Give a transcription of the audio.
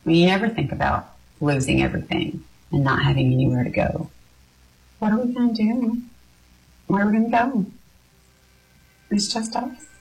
You never think about losing everything and not having anywhere to go. What are we going to do? Where are we going to go? It's just us.